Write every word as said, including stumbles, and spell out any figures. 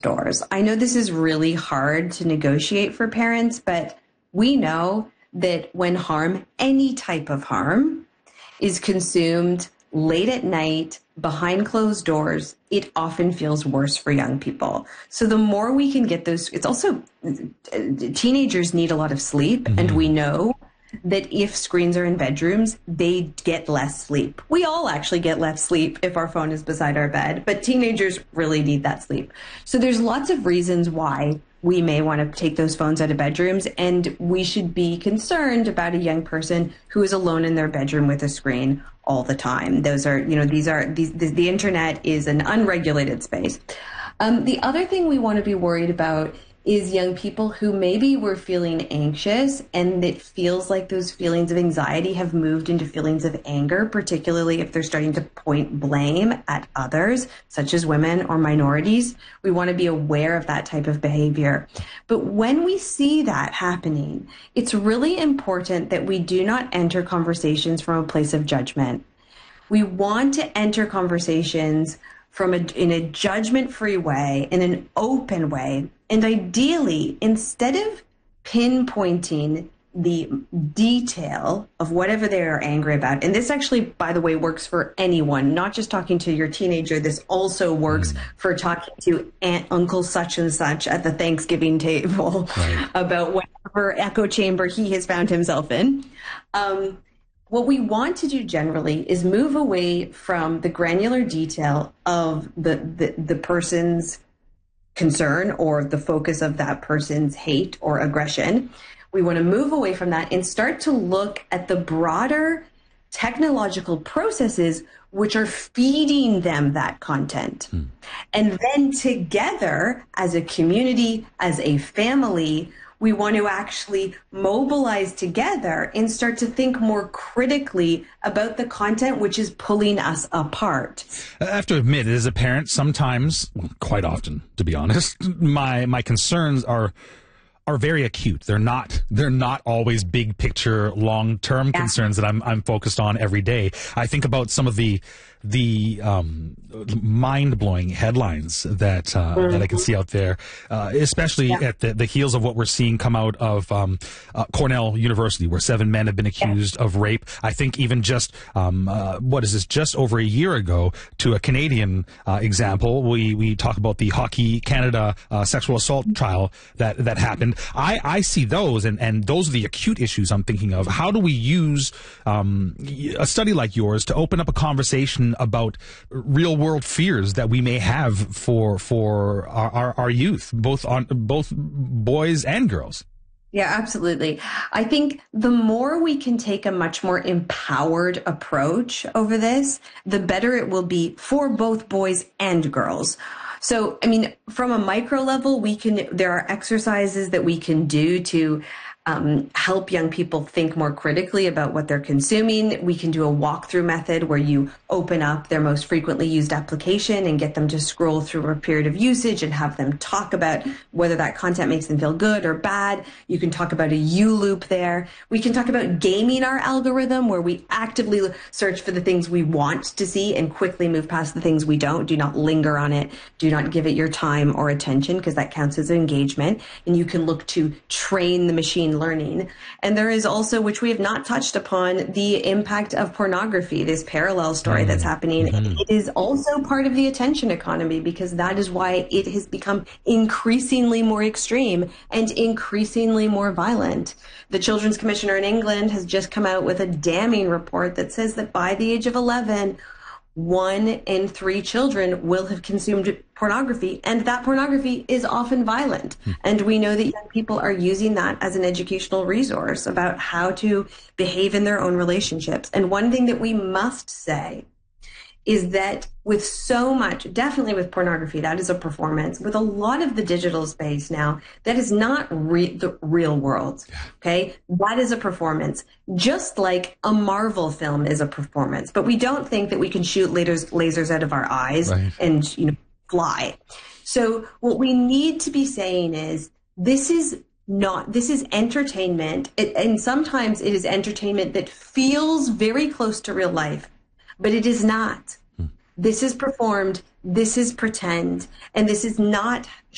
doors. I know this is really hard to negotiate for parents, but we know that when harm, any type of harm, is consumed late at night, behind closed doors, it often feels worse for young people. So the more we can get those, it's also, teenagers need a lot of sleep, mm-hmm. and we know that if screens are in bedrooms, they get less sleep. We all actually get less sleep if our phone is beside our bed, but teenagers really need that sleep. So there's lots of reasons why we may want to take those phones out of bedrooms, and we should be concerned about a young person who is alone in their bedroom with a screen all the time. Those are, you know, these are, these, the, the internet is an unregulated space. Um, the other thing we want to be worried about is young people who maybe were feeling anxious, and it feels like those feelings of anxiety have moved into feelings of anger, particularly if they're starting to point blame at others, such as women or minorities. We want to be aware of that type of behavior. But when we see that happening, it's really important that we do not enter conversations from a place of judgment. We want to enter conversations from a, in a judgment-free way, in an open way. And ideally, instead of pinpointing the detail of whatever they are angry about, and this actually, by the way, works for anyone, not just talking to your teenager. This also works for talking to Aunt, Uncle such and such at the Thanksgiving table, right, about whatever echo chamber he has found himself in. Um, What we want to do generally is move away from the granular detail of the, the, the person's concern or the focus of that person's hate or aggression. We want to move away from that and start to look at the broader technological processes which are feeding them that content. Hmm. And then together, as a community, as a family, we want to actually mobilize together and start to think more critically about the content which is pulling us apart. I have to admit, as a parent, sometimes, quite often, to be honest, my my concerns are are very acute. They're not they're not always big picture, long term yeah. concerns that I'm I'm focused on every day. I think about some of the the um, mind-blowing headlines that uh, mm-hmm. that I can see out there, uh, especially yeah. at the, the heels of what we're seeing come out of um, uh, Cornell University, where seven men have been accused yeah. of rape. I think even just, um, uh, what is this, just over a year ago, to a Canadian uh, example, we, we talk about the Hockey Canada uh, sexual assault trial that, that happened. I, I see those, and, and those are the acute issues I'm thinking of. How do we use um, a study like yours to open up a conversation about real world fears that we may have for for our, our, our youth, both on both boys and girls? Yeah, absolutely. I think the more we can take a much more empowered approach over this, the better it will be for both boys and girls. So, I mean, from a micro level, we can, there are exercises that we can do to Um, help young people think more critically about what they're consuming. We can do a walkthrough method where you open up their most frequently used application and get them to scroll through a period of usage and have them talk about whether that content makes them feel good or bad. You can talk about a U loop there. We can talk about gaming our algorithm, where we actively search for the things we want to see and quickly move past the things we don't. Do not linger on it. Do not give it your time or attention, because that counts as engagement. And you can look to train the machine learning. And there is also, which we have not touched upon, the impact of pornography, this parallel story that's happening. Mm-hmm. It is also part of the attention economy, because that is why it has become increasingly more extreme and increasingly more violent. The Children's Commissioner in England has just come out with a damning report that says that by the age of eleven, one in three children will have consumed pornography, and that pornography is often violent. Hmm. And we know that young people are using that as an educational resource about how to behave in their own relationships. And one thing that we must say is that with so much, definitely with pornography, that is a performance. With a lot of the digital space now, that is not re- the real world, okay? That is a performance, just like a Marvel film is a performance. But we don't think that we can shoot lasers, lasers out of our eyes right. and, you know, fly. So what we need to be saying is, this is not, this is entertainment. It, and sometimes it is entertainment that feels very close to real life, but it is not. This is performed, this is pretend, and this is not